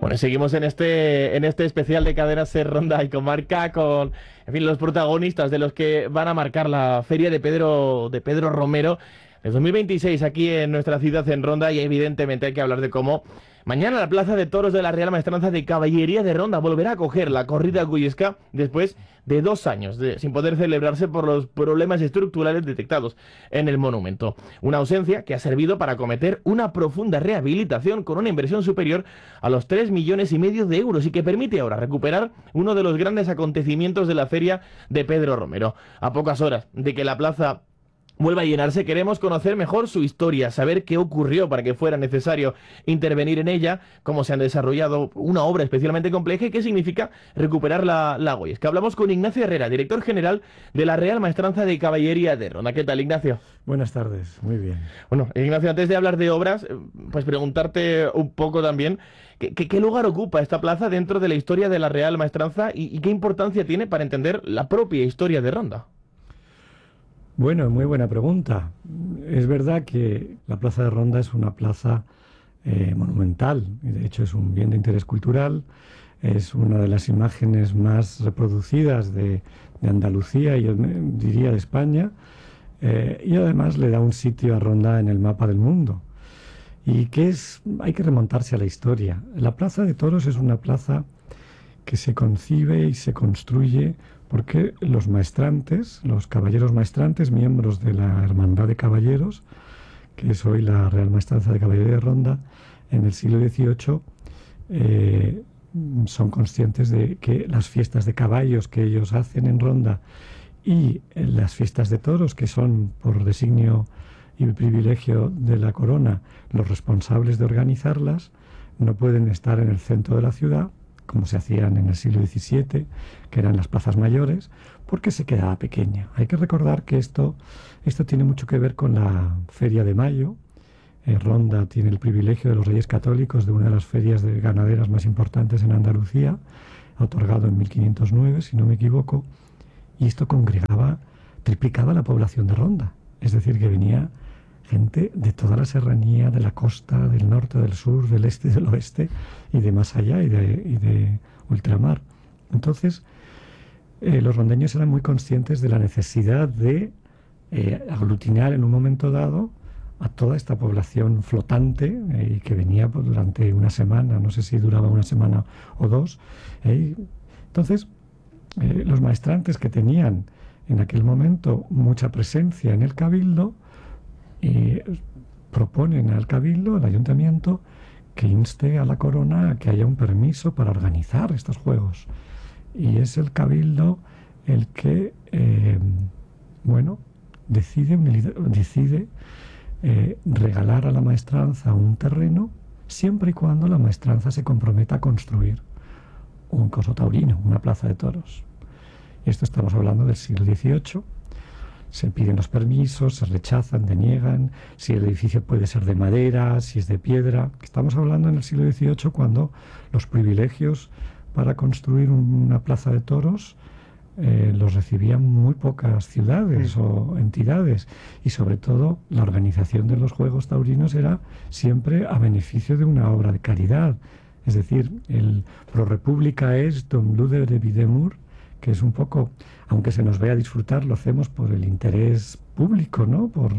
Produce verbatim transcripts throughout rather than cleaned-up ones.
Bueno, seguimos en este, en este especial de Cadena Ser Ronda y Comarca con, en fin, los protagonistas de los que van a marcar la feria de Pedro, de Pedro Romero de dos mil veintiséis aquí en nuestra ciudad, en Ronda, y evidentemente hay que hablar de cómo mañana la Plaza de Toros de la Real Maestranza de Caballería de Ronda volverá a acoger la corrida cuyesca después de dos años de, sin poder celebrarse por los problemas estructurales detectados en el monumento. Una ausencia que ha servido para acometer una profunda rehabilitación con una inversión superior a los tres millones y medio de euros y que permite ahora recuperar uno de los grandes acontecimientos de la feria de Pedro Romero. A pocas horas de que la plaza vuelva a llenarse, queremos conocer mejor su historia, saber qué ocurrió para que fuera necesario intervenir en ella, cómo se han desarrollado una obra especialmente compleja y qué significa recuperar la, la Goya. Es que hablamos con Ignacio Herrera, director general de la Real Maestranza de Caballería de Ronda. ¿Qué tal, Ignacio? Buenas tardes, muy bien. Bueno, Ignacio, antes de hablar de obras, pues preguntarte un poco también, ¿qué, qué, qué lugar ocupa esta plaza dentro de la historia de la Real Maestranza y, y qué importancia tiene para entender la propia historia de Ronda? Bueno, muy buena pregunta. Es verdad que la Plaza de Ronda es una plaza eh, monumental, y de hecho es un bien de interés cultural, es una de las imágenes más reproducidas de, de Andalucía y yo diría de España, eh, y además le da un sitio a Ronda en el mapa del mundo. Y que es, hay que remontarse a la historia. La Plaza de Toros es una plaza que se concibe y se construye porque los maestrantes, los caballeros maestrantes, miembros de la Hermandad de Caballeros, que es hoy la Real Maestranza de Caballería de Ronda, en el siglo dieciocho eh, son conscientes de que las fiestas de caballos que ellos hacen en Ronda y las fiestas de toros, que son por designio y privilegio de la corona los responsables de organizarlas, no pueden estar en el centro de la ciudad, como se hacían en el siglo diecisiete, que eran las plazas mayores, porque se quedaba pequeña. Hay que recordar que esto, esto tiene mucho que ver con la Feria de Mayo. Eh, Ronda tiene el privilegio de los Reyes Católicos de una de las ferias de ganaderas más importantes en Andalucía, otorgado en mil quinientos nueve, si no me equivoco, y esto congregaba, triplicaba la población de Ronda. Es decir, que venía gente de toda la serranía, de la costa, del norte, del sur, del este y del oeste, y de más allá, y de, y de ultramar. Entonces, eh, los rondeños eran muy conscientes de la necesidad de eh, aglutinar en un momento dado a toda esta población flotante eh, y que venía pues, durante una semana, no sé si duraba una semana o dos. Eh, entonces, eh, los maestrantes que tenían en aquel momento mucha presencia en el cabildo, y proponen al Cabildo, al Ayuntamiento, que inste a la Corona a que haya un permiso para organizar estos juegos. Y es el Cabildo el que, eh, bueno, decide, decide eh, regalar a la maestranza un terreno siempre y cuando la maestranza se comprometa a construir un coso taurino, una plaza de toros. Esto estamos hablando del siglo dieciocho. Se piden los permisos, se rechazan, deniegan, si el edificio puede ser de madera, si es de piedra. Estamos hablando en el siglo dieciocho cuando los privilegios para construir una plaza de toros eh, los recibían muy pocas ciudades o entidades, y sobre todo la organización de los juegos taurinos era siempre a beneficio de una obra de caridad. Es decir, el Pro República es Dom Luder de Videmur, que es un poco, aunque se nos vea disfrutar, lo hacemos por el interés público, ¿no? Por,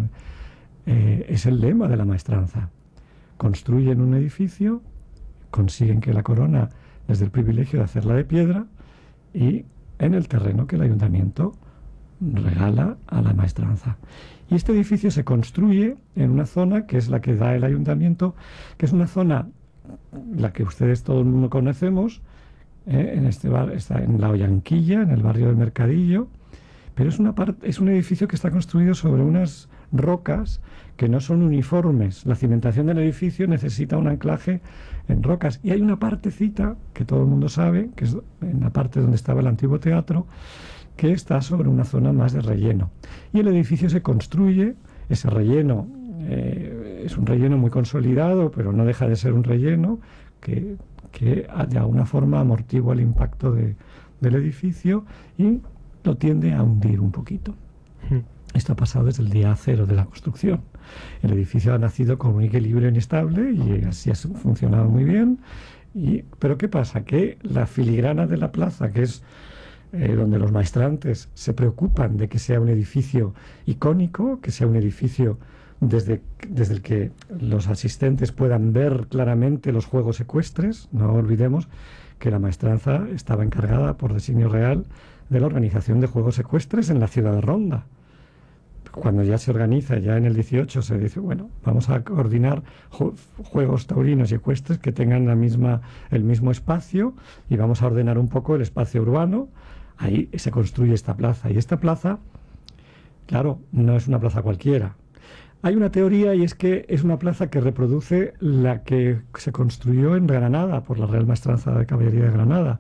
eh, es el lema de la maestranza. Construyen un edificio, consiguen que la corona les dé el privilegio de hacerla de piedra y en el terreno que el ayuntamiento regala a la maestranza. Y este edificio se construye en una zona que es la que da el ayuntamiento, que es una zona, la que ustedes todo el mundo conocemos, Eh, en este bar, está en la Ollanquilla, en el barrio del Mercadillo, pero es, una part, es un edificio que está construido sobre unas rocas que no son uniformes. La cimentación del edificio necesita un anclaje en rocas, y hay una partecita que todo el mundo sabe, que es en la parte donde estaba el antiguo teatro, que está sobre una zona más de relleno. Y el edificio se construye, ese relleno eh, es un relleno muy consolidado, pero no deja de ser un relleno que... que de alguna forma amortigua el impacto de, del edificio y lo tiende a hundir un poquito. Mm. Esto ha pasado desde el día cero de la construcción. El edificio ha nacido con un equilibrio inestable y así ha funcionado muy bien, Y, pero ¿qué pasa? Que la filigrana de la plaza, que es eh, donde los maestrantes se preocupan de que sea un edificio icónico, que sea un edificio desde, desde el que los asistentes puedan ver claramente los juegos ecuestres. No olvidemos que la maestranza estaba encargada por designio real de la organización de juegos ecuestres en la ciudad de Ronda. Cuando ya se organiza, ya en el dieciocho, se dice, bueno, vamos a coordinar ju juegos taurinos y ecuestres que tengan la misma, el mismo espacio, y vamos a ordenar un poco el espacio urbano. Ahí se construye esta plaza. Y esta plaza, claro, no es una plaza cualquiera. Hay una teoría, y es que es una plaza que reproduce la que se construyó en Granada por la Real Maestranza de Caballería de Granada.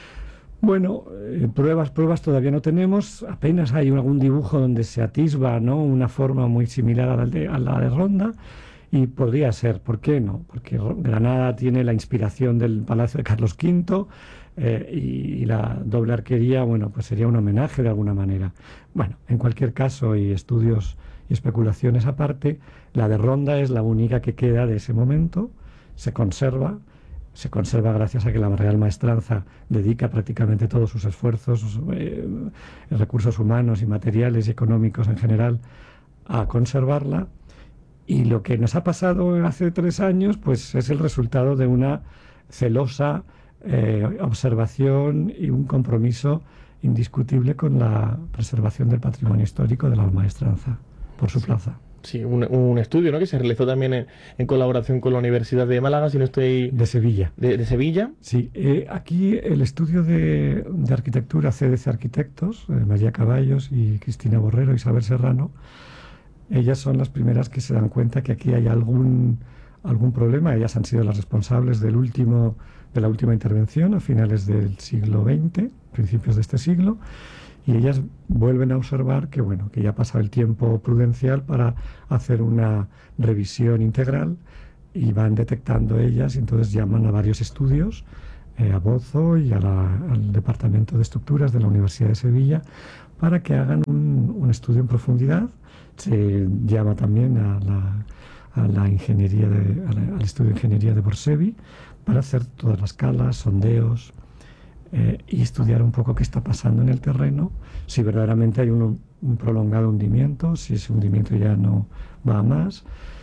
Bueno, eh, pruebas, pruebas todavía no tenemos, apenas hay algún dibujo donde se atisba, ¿no?, una forma muy similar a la de, a la de Ronda, y podría ser, ¿por qué no? Porque Granada tiene la inspiración del Palacio de Carlos quinto, eh, y, y la doble arquería, bueno, pues sería un homenaje de alguna manera. Bueno, en cualquier caso, y estudios y especulaciones aparte, la de Ronda es la única que queda de ese momento, se conserva. Se conserva gracias a que la Real Maestranza dedica prácticamente todos sus esfuerzos, sus, eh, recursos humanos y materiales y económicos en general, a conservarla. Y lo que nos ha pasado hace tres años, pues es el resultado de una celosa eh, observación y un compromiso indiscutible con la preservación del patrimonio histórico de la Maestranza por su plaza. Sí, un, un estudio, ¿no?, que se realizó también en, en colaboración con la Universidad de Málaga, si no estoy... De Sevilla. De, de Sevilla. Sí, eh, aquí el estudio de, de arquitectura C D C Arquitectos, eh, María Caballos y Cristina Borrero, Isabel Serrano, ellas son las primeras que se dan cuenta que aquí hay algún, algún problema. Ellas han sido las responsables del último, de la última intervención a finales del siglo veinte, principios de este siglo. Y ellas vuelven a observar que, bueno, que ya ha pasado el tiempo prudencial para hacer una revisión integral, y van detectando ellas, y entonces llaman a varios estudios, eh, a Bozo y a la, al Departamento de Estructuras de la Universidad de Sevilla, para que hagan un, un estudio en profundidad. Se llama también a la, a la ingeniería de, a la, al estudio de ingeniería de Borsevi, para hacer todas las calas, sondeos, Eh, y estudiar un poco qué está pasando en el terreno, si verdaderamente hay un, un prolongado hundimiento, si ese hundimiento ya no va a más,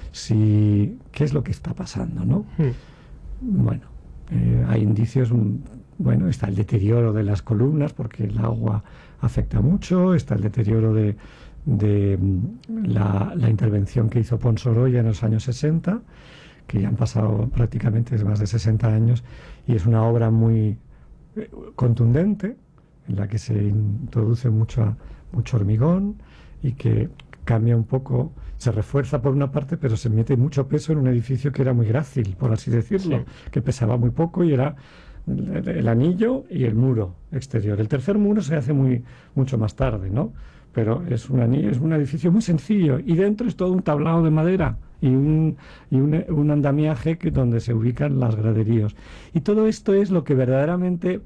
si qué es lo que está pasando, ¿no? Hmm. Bueno, eh, hay indicios, bueno, está el deterioro de las columnas porque el agua afecta mucho, está el deterioro de, de la, la intervención que hizo Ponsorolla en los años sesenta, que ya han pasado prácticamente más de sesenta años, y es una obra muy contundente, en la que se introduce mucho, mucho hormigón, y que cambia un poco, se refuerza por una parte, pero se mete mucho peso en un edificio que era muy grácil, por así decirlo, sí, que pesaba muy poco, y era el, el anillo y el muro exterior. El tercer muro se hace muy, mucho más tarde, ¿no? Pero es un anillo, es un edificio muy sencillo, y dentro es todo un tablado de madera y un, y un, un andamiaje que, donde se ubican las graderíos. Y todo esto es lo que verdaderamente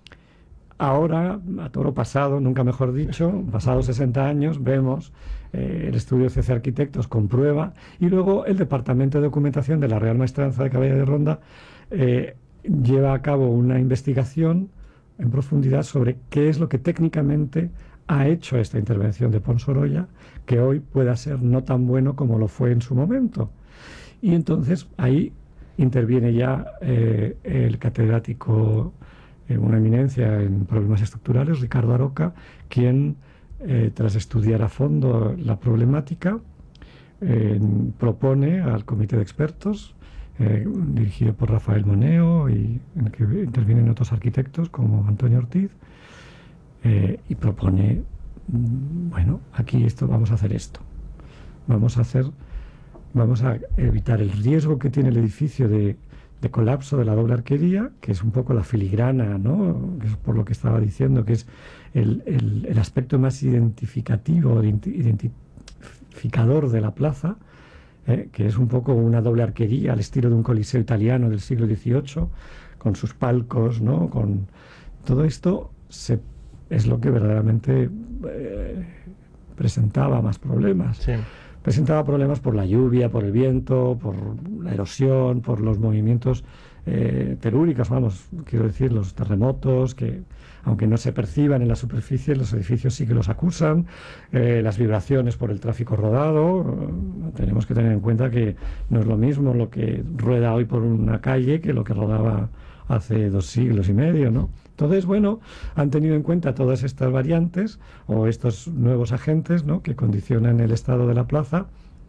ahora, a toro pasado, nunca mejor dicho, pasados sesenta años, vemos eh, el estudio C C Arquitectos comprueba, y luego el Departamento de Documentación de la Real Maestranza de Caballería de Ronda eh, lleva a cabo una investigación en profundidad sobre qué es lo que técnicamente ha hecho esta intervención de Ponsorolla, que hoy pueda ser no tan bueno como lo fue en su momento. Y entonces ahí interviene ya eh, el catedrático, eh, una eminencia en problemas estructurales, Ricardo Aroca, quien, eh, tras estudiar a fondo la problemática, eh, propone al comité de expertos, eh, dirigido por Rafael Moneo, y en el que intervienen otros arquitectos como Antonio Ortiz, Eh, y propone, bueno, aquí esto, vamos a hacer esto, vamos a hacer, vamos a evitar el riesgo que tiene el edificio de, de colapso de la doble arquería, que es un poco la filigrana, ¿no?, que es por lo que estaba diciendo, que es el, el, el aspecto más identificativo, identificador de la plaza, eh, que es un poco una doble arquería al estilo de un coliseo italiano del siglo dieciocho, con sus palcos, ¿no?, con todo esto. Se es lo que verdaderamente eh, presentaba más problemas. Sí. presentaba problemas por la lluvia, por el viento, por la erosión, por los movimientos eh, telúricos, vamos, quiero decir, los terremotos, que aunque no se perciban en la superficie, los edificios sí que los acusan, eh, las vibraciones por el tráfico rodado. Eh, tenemos que tener en cuenta que no es lo mismo lo que rueda hoy por una calle que lo que rodaba hace dos siglos y medio, ¿no? Entonces, bueno, han tenido en cuenta todas estas variantes o estos nuevos agentes, ¿no?, que condicionan el estado de la plaza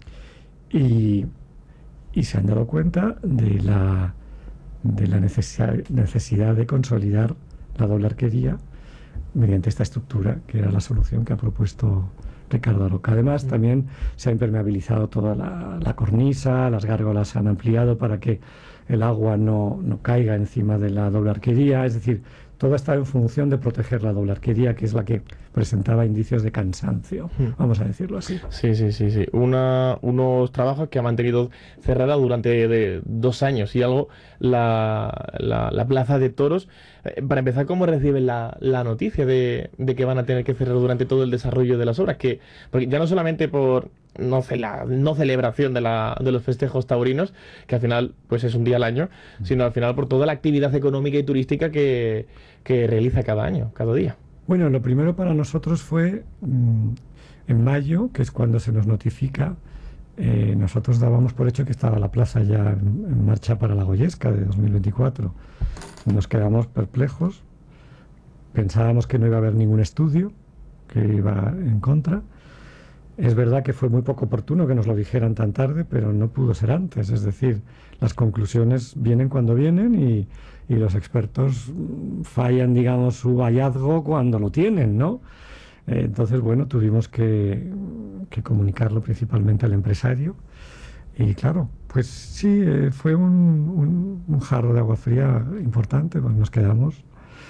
y, y se han dado cuenta de la, de la necesidad, necesidad de consolidar la doble arquería mediante esta estructura, que era la solución que ha propuesto Ricardo Aroca. Además, también se ha impermeabilizado toda la, la cornisa, las gárgolas se han ampliado para que el agua no, no caiga encima de la doble arquería, es decir, todo está en función de proteger la doble arquería, que es la que presentaba indicios de cansancio, vamos a decirlo así. Sí, sí, sí, sí. Una, unos trabajos que ha mantenido cerrada durante de, dos años y algo la, la, la plaza de toros. Eh, para empezar, ¿cómo reciben la, la noticia de, de que van a tener que cerrar durante todo el desarrollo de las obras? Que, porque ya no solamente por no, ce la no celebración de, la, de los festejos taurinos, que al final pues es un día al año, sino al final por toda la actividad económica y turística que, que realiza cada año, cada día. Bueno, lo primero para nosotros fue mmm, en mayo, que es cuando se nos notifica. Eh, nosotros dábamos por hecho que estaba la plaza ya en, en marcha para la Goyesca de dos mil veinticuatro. Nos quedamos perplejos, pensábamos que no iba a haber ningún estudio que iba en contra. Es verdad que fue muy poco oportuno que nos lo dijeran tan tarde, pero no pudo ser antes. Es decir, las conclusiones vienen cuando vienen y, y los expertos fallan, digamos, su hallazgo cuando lo tienen, ¿no? Eh, entonces, bueno, tuvimos que, que comunicarlo principalmente al empresario. Y claro, pues sí, eh, fue un, un, un jarro de agua fría importante, pues nos quedamos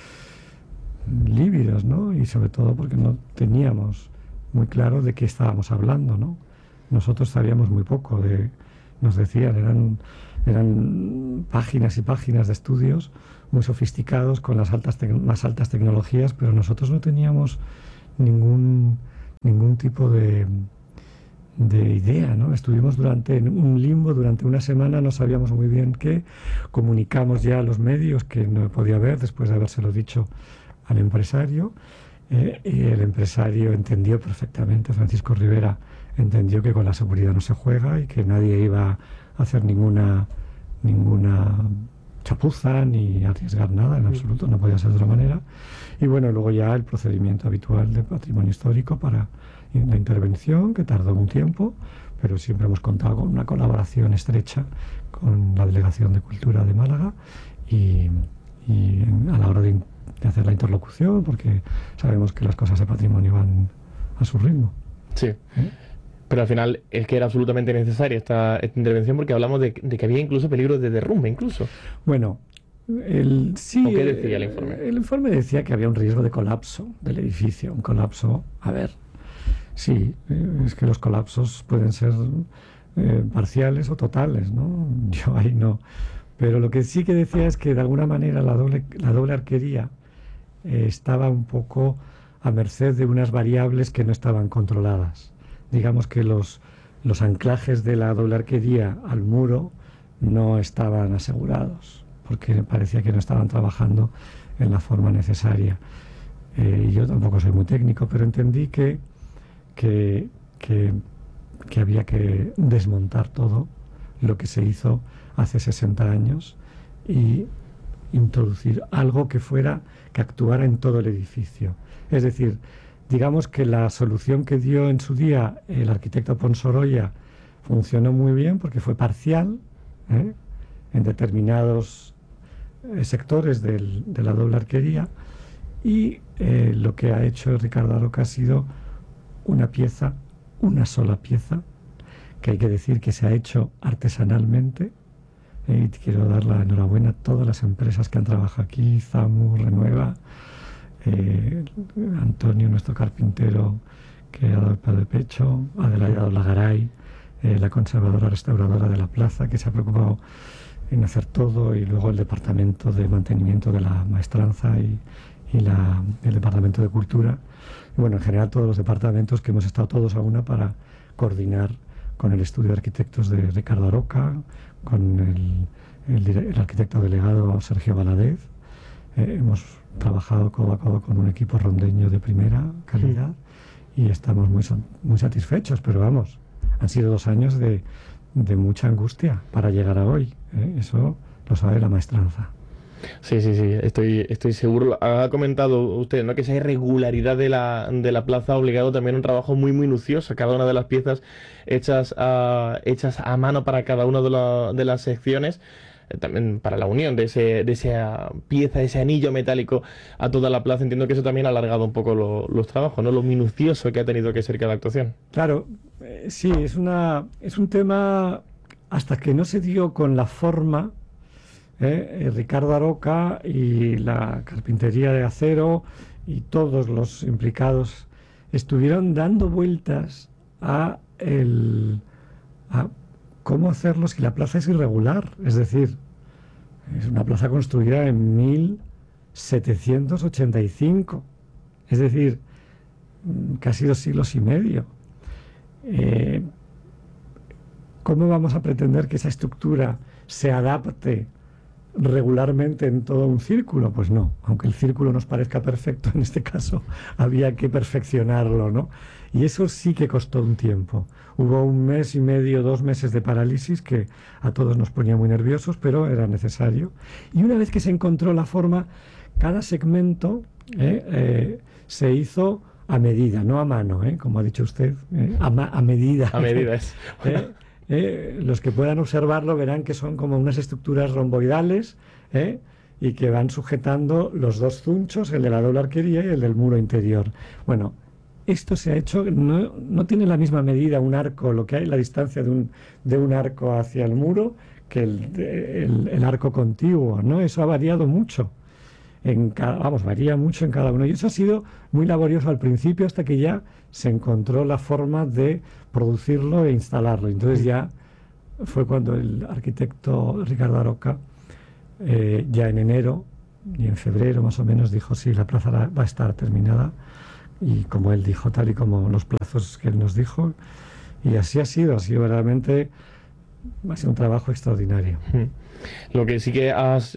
lívidos, ¿no? Y sobre todo porque no teníamos muy claro de qué estábamos hablando, ¿no? Nosotros sabíamos muy poco de, nos decían, eran, eran páginas y páginas de estudios muy sofisticados con las altas más altas tecnologías, pero nosotros no teníamos ningún, ningún tipo de, de idea, ¿no? Estuvimos durante un limbo, durante una semana, no sabíamos muy bien qué, comunicamos ya a los medios que no podía haber después de habérselo dicho al empresario. Eh, y el empresario entendió perfectamente, Francisco Rivera entendió que con la seguridad no se juega y que nadie iba a hacer ninguna, ninguna chapuza ni arriesgar nada, en absoluto, no podía ser de otra manera. Y bueno, luego ya el procedimiento habitual de patrimonio histórico para la intervención, que tardó un tiempo, pero siempre hemos contado con una colaboración estrecha con la Delegación de Cultura de Málaga y, y a la hora de de hacer la interlocución, porque sabemos que las cosas de patrimonio van a su ritmo. Sí, ¿eh? Pero al final es que era absolutamente necesaria esta, esta intervención porque hablamos de, de que había incluso peligro de derrumbe, incluso. Bueno, el, sí... ¿O qué decía el informe? El, el informe decía que había un riesgo de colapso del edificio, un colapso, a ver, sí, es que los colapsos pueden ser eh, parciales o totales, ¿no? Yo ahí no... Pero lo que sí que decía es que de alguna manera la doble, la doble arquería eh, estaba un poco a merced de unas variables que no estaban controladas. Digamos que los, los anclajes de la doble arquería al muro no estaban asegurados, porque parecía que no estaban trabajando en la forma necesaria. Eh, yo tampoco soy muy técnico, pero entendí que, que, que, que había que desmontar todo lo que se hizo hace sesenta años y introducir algo que fuera, que actuara en todo el edificio. Es decir, digamos que la solución que dio en su día el arquitecto Ponsorolla funcionó muy bien porque fue parcial, ¿eh?, en determinados eh, sectores del, de la doble arquería, y eh, lo que ha hecho Ricardo Aroca ha sido una pieza, una sola pieza, que hay que decir que se ha hecho artesanalmente. Y quiero dar la enhorabuena a todas las empresas que han trabajado aquí, Zamu, Renueva, eh, Antonio, nuestro carpintero, que ha dado el pelo de pecho, Adelaida Lagaray, eh, la conservadora restauradora de la plaza, que se ha preocupado en hacer todo, y luego el departamento de mantenimiento de la maestranza y, y la, el departamento de cultura. Y bueno, en general todos los departamentos que hemos estado todos a una para coordinar con el estudio de arquitectos de Ricardo Aroca, con el, el, el arquitecto delegado Sergio Valadez. Eh, hemos trabajado codo a codo con un equipo rondeño de primera calidad y estamos muy, muy satisfechos, pero vamos, han sido dos años de, de mucha angustia para llegar a hoy, ¿eh? Eso lo sabe la maestranza. Sí, sí, sí, estoy, estoy seguro. Ha comentado usted, ¿no?, que esa irregularidad de la, de la plaza ha obligado también a un trabajo muy minucioso. Cada una de las piezas hechas a, hechas a mano para cada una de, la, de las secciones, eh, también para la unión de, ese, de esa pieza, de ese anillo metálico a toda la plaza. Entiendo que eso también ha alargado un poco lo, los trabajos, ¿no?, lo minucioso que ha tenido que ser cada actuación. Claro, eh, sí, es, una, es un tema, hasta que no se dio con la forma. Eh, Ricardo Aroca y la carpintería de acero y todos los implicados estuvieron dando vueltas a, el, a cómo hacerlo si la plaza es irregular. Es decir, es una plaza construida en mil setecientos ochenta y cinco, es decir, casi dos siglos y medio. Eh, ¿Cómo vamos a pretender que esa estructura se adapte regularmente en todo un círculo? Pues no, aunque el círculo nos parezca perfecto, en este caso había que perfeccionarlo, ¿no? Y eso sí que costó un tiempo. Hubo un mes y medio, dos meses de parálisis que a todos nos ponía muy nerviosos, pero era necesario. Y una vez que se encontró la forma, cada segmento eh, eh, se hizo a medida, no a mano, ¿eh?, como ha dicho usted, eh, a, ma a medida. A medida es. ¿Eh? Eh, los que puedan observarlo verán que son como unas estructuras romboidales, ¿eh?, y que van sujetando los dos zunchos, el de la doble arquería y el del muro interior. Bueno, esto se ha hecho, no, no tiene la misma medida un arco, lo que hay la distancia de un, de un arco hacia el muro, que el, el, el arco contiguo, ¿no? Eso ha variado mucho. En cada, vamos, varía mucho en cada uno. Y eso ha sido muy laborioso al principio hasta que ya se encontró la forma de producirlo e instalarlo. Entonces ya fue cuando el arquitecto Ricardo Aroca, eh, ya en enero y en febrero más o menos, dijo sí, la plaza va a estar terminada. Y como él dijo, tal y como los plazos que él nos dijo. Y así ha sido, ha sido verdaderamente, ha sido un trabajo extraordinario. Lo que sí que has,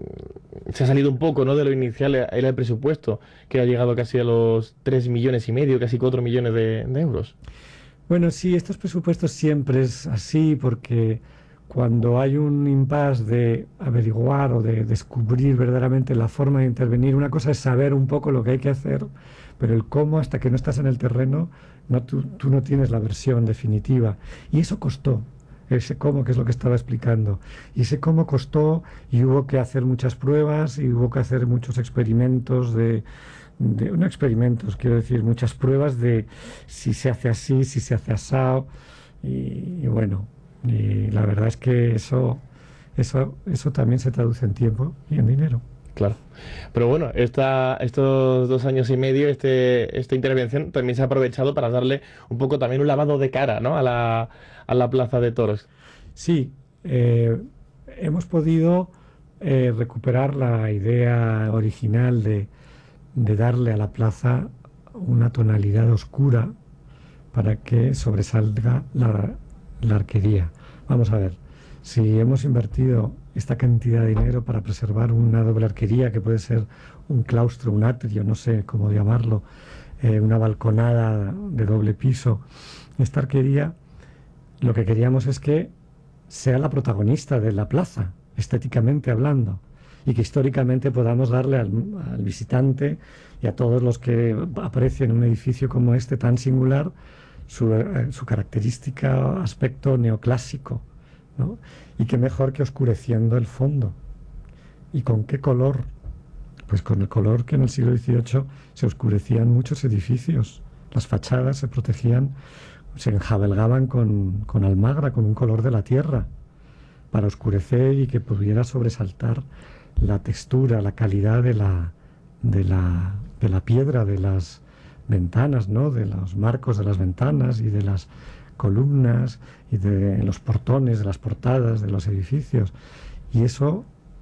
se ha salido un poco, ¿no?, de lo inicial era el presupuesto, que ha llegado casi a los tres millones y medio, casi cuatro millones de, de euros. Bueno, sí, estos presupuestos siempre es así, porque cuando hay un impasse de averiguar o de descubrir verdaderamente la forma de intervenir, una cosa es saber un poco lo que hay que hacer, pero el cómo, hasta que no estás en el terreno, no, tú, tú no tienes la versión definitiva. Y eso costó. Ese cómo, que es lo que estaba explicando. Y ese cómo costó, y hubo que hacer muchas pruebas, y hubo que hacer muchos experimentos de, de no experimentos, quiero decir, muchas pruebas de si se hace así, si se hace asado, y, y bueno, y la verdad es que eso, eso, eso también se traduce en tiempo y en dinero. Claro. Pero bueno, esta, estos dos años y medio, este, esta intervención también se ha aprovechado para darle un poco también un lavado de cara, ¿no?, a la, a la Plaza de Toros. Sí, eh, hemos podido eh, recuperar la idea original de, de darle a la plaza una tonalidad oscura para que sobresalga la, la arquería. Vamos a ver, si hemos invertido esta cantidad de dinero para preservar una doble arquería, que puede ser un claustro, un atrio, no sé cómo llamarlo, eh, una balconada de doble piso, esta arquería, lo que queríamos es que sea la protagonista de la plaza, estéticamente hablando, y que históricamente podamos darle al, al visitante y a todos los que aprecien un edificio como este tan singular su, eh, su característica aspecto neoclásico, ¿no? Y qué mejor que oscureciendo el fondo. ¿Y con qué color? Pues con el color que en el siglo dieciocho se oscurecían muchos edificios. Las fachadas se protegían, se enjabelgaban con, con almagra, con un color de la tierra, para oscurecer y que pudiera sobresaltar la textura, la calidad de la, de la, de la piedra, de las ventanas, ¿no?, de los marcos de las ventanas y de las columnas y de los portones, de las portadas de los edificios. Y eso,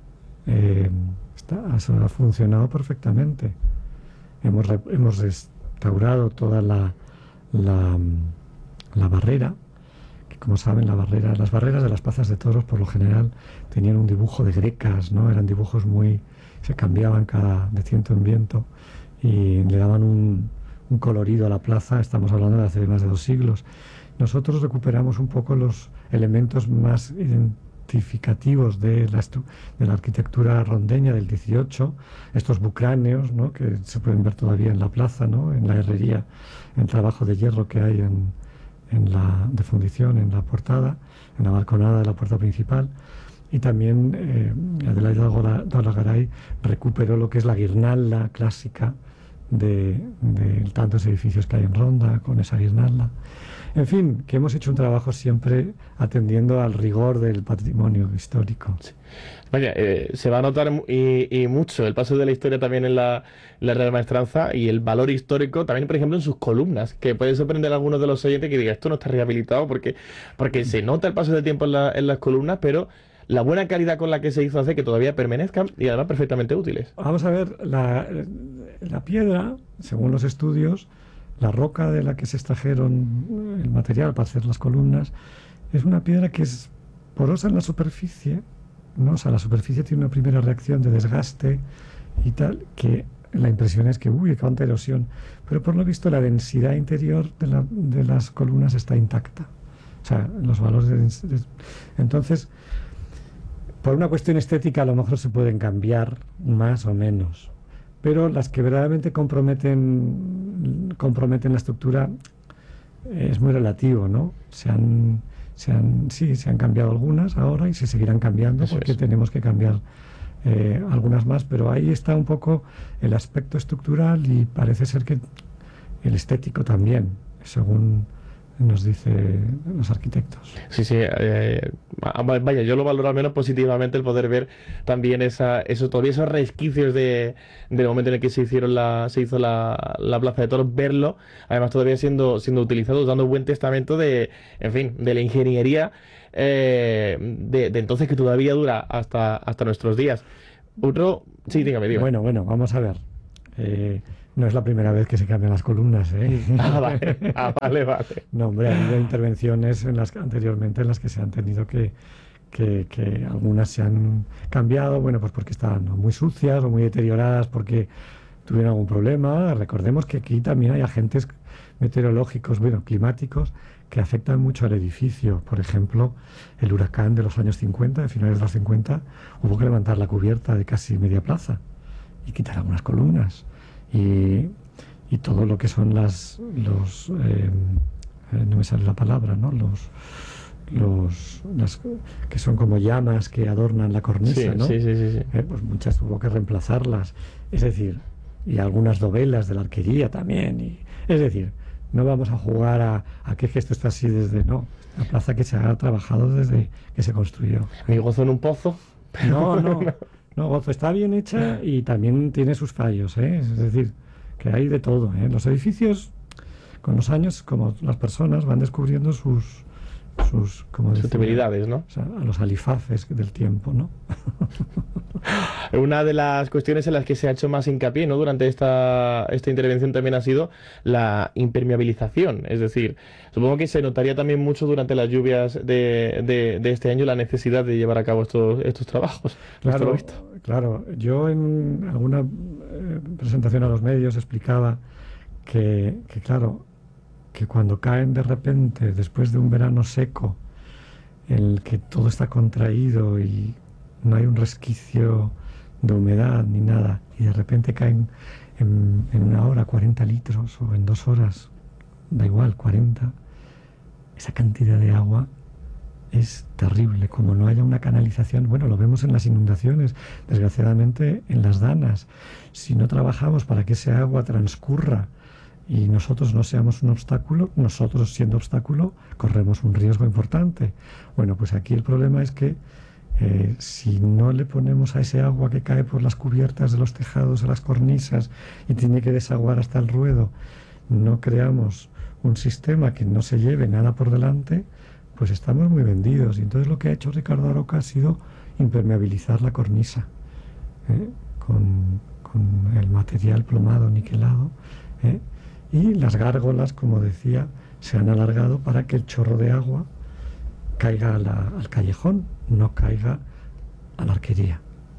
eh, está, eso ha funcionado perfectamente. Hemos, hemos restaurado toda la, la, la barrera, que como saben, la barrera, las barreras de las plazas de toros por lo general tenían un dibujo de grecas, ¿no? Eran dibujos muy... se cambiaban cada de ciento en viento y le daban un, un colorido a la plaza. Estamos hablando de hace más de dos siglos. Nosotros recuperamos un poco los elementos más identificativos de la, de la arquitectura rondeña del dieciocho, estos bucráneos, ¿no? Que se pueden ver todavía en la plaza, ¿no? En la herrería, en el trabajo de hierro que hay en, en la de fundición, en la portada, en la balconada de la puerta principal. Y también eh, Adelaida Olagaray recuperó lo que es la guirnalda clásica de, de tantos edificios que hay en Ronda, con esa guirnalda. En fin, que hemos hecho un trabajo siempre atendiendo al rigor del patrimonio histórico. Sí. Vaya, eh, se va a notar y, y mucho el paso de la historia también en la, la Real Maestranza y el valor histórico también, por ejemplo, en sus columnas, que puede sorprender a algunos de los oyentes que digan, esto no está rehabilitado porque, porque se nota el paso del tiempo en, la, en las columnas, pero la buena calidad con la que se hizo hace que todavía permanezcan y además perfectamente útiles. Vamos a ver, la, la piedra, según los estudios, la roca de la que se extrajeron el material para hacer las columnas, es una piedra que es porosa en la superficie, ¿no? O sea, la superficie tiene una primera reacción de desgaste y tal, que la impresión es que, uy, cuánta erosión. Pero por lo visto la densidad interior de, la, de las columnas está intacta. O sea, los valores de, de... Entonces, por una cuestión estética a lo mejor se pueden cambiar más o menos, pero las que verdaderamente comprometen, comprometen la estructura es muy relativo, ¿no? Se han, se han, sí, se han cambiado algunas ahora y se seguirán cambiando. Eso porque es. Tenemos que cambiar eh, algunas más, pero ahí está un poco el aspecto estructural y parece ser que el estético también, según nos dicen los arquitectos. Sí, sí, eh, vaya, yo lo valoro al menos positivamente el poder ver también esa, eso, todavía esos resquicios de, del momento en el que se hicieron la, se hizo la, la Plaza de Toros, verlo, además todavía siendo, siendo utilizado, dando buen testamento de, en fin, de la ingeniería eh, de, de entonces que todavía dura hasta, hasta nuestros días. Otro, sí, dígame, dígame. Bueno, bueno, vamos a ver. Eh, No es la primera vez que se cambian las columnas, ¿eh? Ah, vale, ah, vale, vale. No, hombre, ha habido intervenciones en las que, anteriormente en las que se han tenido que, que, que algunas se han cambiado, bueno, pues porque estaban muy sucias o muy deterioradas, porque tuvieron algún problema. Recordemos que aquí también hay agentes meteorológicos, bueno, climáticos, que afectan mucho al edificio. Por ejemplo, el huracán de los años cincuenta, de finales de los cincuenta, hubo que levantar la cubierta de casi media plaza y quitar algunas columnas. Y, y todo lo que son las los eh, eh, no me sale la palabra, ¿no? Los los las que son como llamas que adornan la cornisa, sí, ¿no? Sí, sí, sí, sí. Eh, pues muchas tuvo que reemplazarlas, es decir, y algunas dovelas de la arquería también, y es decir, no vamos a jugar a, a que esto está así desde, no, la plaza que se ha trabajado desde que se construyó. Mi gozo en un pozo. No, no. No, Gozo está bien hecha y también tiene sus fallos, ¿eh? Es decir, que hay de todo, ¿eh? Los edificios, con los años, como las personas, van descubriendo sus, sus, como sus decía, debilidades, ¿no? O sea, a los alifaces del tiempo, ¿no? Una de las cuestiones en las que se ha hecho más hincapié, ¿no? Durante esta, esta intervención también ha sido la impermeabilización. Es decir, supongo que se notaría también mucho durante las lluvias de, de, de este año la necesidad de llevar a cabo estos, estos trabajos. Claro, claro. Yo en alguna eh, presentación a los medios explicaba que, que, claro, que cuando caen de repente, después de un verano seco, en el que todo está contraído y no hay un resquicio de humedad ni nada, y de repente caen en, en una hora cuarenta litros o en dos horas, da igual, cuarenta, esa cantidad de agua es terrible. Como no haya una canalización, bueno, lo vemos en las inundaciones, desgraciadamente en las danas. Si no trabajamos para que ese agua transcurra y nosotros no seamos un obstáculo, nosotros siendo obstáculo corremos un riesgo importante. Bueno, pues aquí el problema es que Eh, si no le ponemos a ese agua que cae por las cubiertas de los tejados, de las cornisas y tiene que desaguar hasta el ruedo, no creamos un sistema que no se lleve nada por delante, pues estamos muy vendidos. Y entonces lo que ha hecho Ricardo Aroca ha sido impermeabilizar la cornisa, ¿eh? con, con el material plomado niquelado, ¿eh? Y las gárgolas, como decía, se han alargado para que el chorro de agua caiga a la, al callejón, no caiga a la arquería.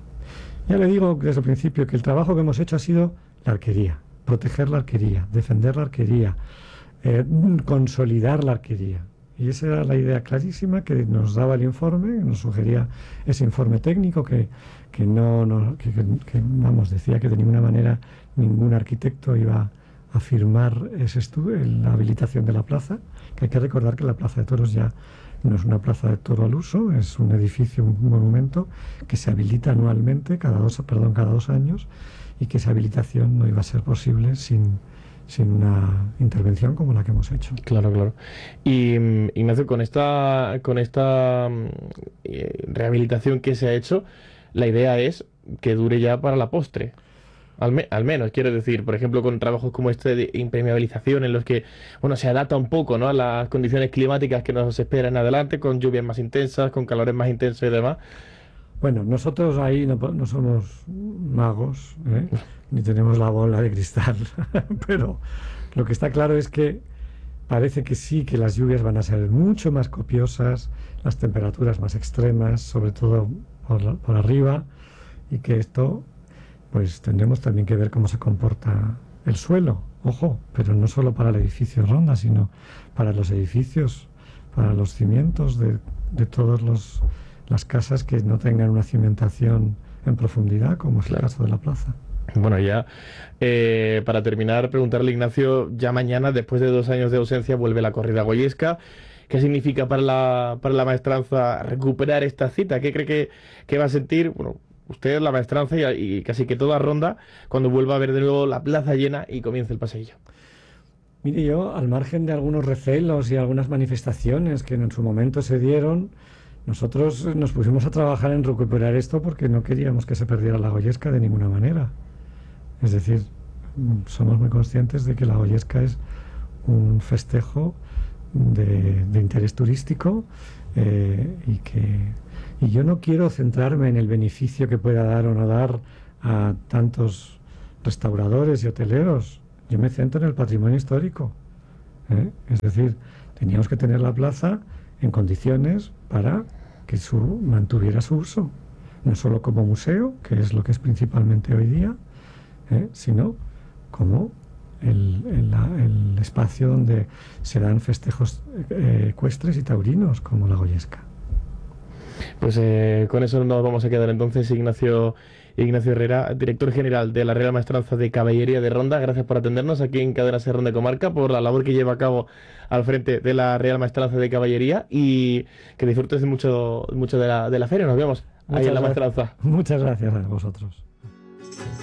Ya le digo desde el principio que el trabajo que hemos hecho ha sido la arquería, proteger la arquería, defender la arquería, eh, consolidar la arquería. Y esa era la idea clarísima que nos daba el informe, que nos sugería ese informe técnico que, que no, no que, que, que, vamos, decía que de ninguna manera ningún arquitecto iba a firmar ese estudio, la habilitación de la plaza, que hay que recordar que la Plaza de Toros ya no es una plaza de toro al uso, es un edificio, un monumento que se habilita anualmente, cada dos, perdón, cada dos años, y que esa habilitación no iba a ser posible sin, sin una intervención como la que hemos hecho. Claro, claro. Y Ignacio, con esta, con esta eh, rehabilitación que se ha hecho, la idea es que dure ya para la postre. Al, me, al menos, quiero decir, por ejemplo, con trabajos como este de impermeabilización, en los que, bueno, se adapta un poco, ¿no?, a las condiciones climáticas que nos esperan en adelante, con lluvias más intensas, con calores más intensos y demás. Bueno, nosotros ahí no, no somos magos, ¿eh? Ni tenemos la bola de cristal, pero lo que está claro es que parece que sí, que las lluvias van a ser mucho más copiosas, las temperaturas más extremas, sobre todo por, la, por arriba, y que esto, pues tendremos también que ver cómo se comporta el suelo, ojo, pero no solo para el edificio Ronda, sino para los edificios, para los cimientos de, de todas las casas que no tengan una cimentación en profundidad, como es claro. El caso de la plaza. Bueno, ya eh, para terminar, preguntarle, Ignacio, ya mañana, después de dos años de ausencia, vuelve la corrida goyesca. ¿Qué significa para la, para la maestranza recuperar esta cita? ¿Qué cree que, que va a sentir, bueno, usted, la maestranza y, y casi que toda Ronda, cuando vuelva a ver de nuevo la plaza llena y comience el paseillo? Mire, yo, al margen de algunos recelos y algunas manifestaciones que en su momento se dieron, nosotros nos pusimos a trabajar en recuperar esto porque no queríamos que se perdiera la goyesca de ninguna manera. Es decir, somos muy conscientes de que la goyesca es un festejo de, de interés turístico eh, y que y yo no quiero centrarme en el beneficio que pueda dar o no dar a tantos restauradores y hoteleros. Yo me centro en el patrimonio histórico, ¿eh? Es decir, teníamos que tener la plaza en condiciones para que su, mantuviera su uso, no solo como museo, que es lo que es principalmente hoy día, ¿eh?, sino como el, el, el espacio donde se dan festejos eh, ecuestres y taurinos, como la goyesca. Pues eh, con eso nos vamos a quedar entonces. Ignacio, Ignacio Herrera, director general de la Real Maestranza de Caballería de Ronda, gracias por atendernos aquí en Cadena Ser Ronda Comarca, por la labor que lleva a cabo al frente de la Real Maestranza de Caballería, y que disfrutes mucho, mucho de la, de la feria. Nos vemos ahí en la Maestranza. Muchas gracias a vosotros.